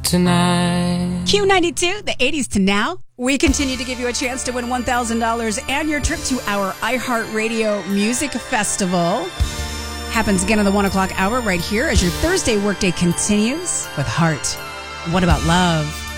tonight. Q92, the 80s to now. We continue to give you a chance to win $1,000 and your trip to our iHeartRadio Music Festival. Happens again in the 1 o'clock hour right here as your Thursday workday continues with Heart. What about love?